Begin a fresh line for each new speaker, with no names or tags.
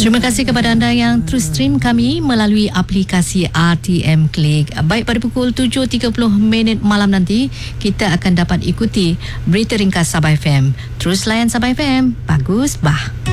Terima kasih kepada anda yang terus stream kami melalui aplikasi RTM Click. Baik, pada pukul 7.30 malam nanti, kita akan dapat ikuti berita ringkas Sabah FM. Terus layan Sabah FM. Bagus, bah.